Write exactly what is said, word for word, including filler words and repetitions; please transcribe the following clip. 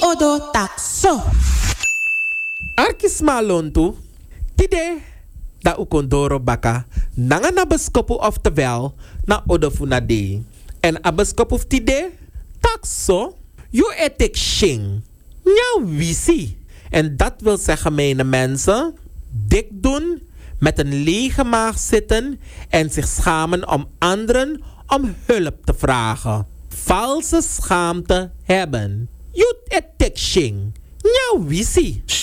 odo takso. Arkis malontu, tide da ukondoro baka nanga na beskopu oftewel na odofuna de. En a beskopu tide takso, you etik shing. Nya wisi. En dat wil zeggen, mijn mensen, dik doen, met een lege maag zitten en zich schamen om anderen om hulp te vragen. Valse schaamte hebben. You etik shing. Nya wisi.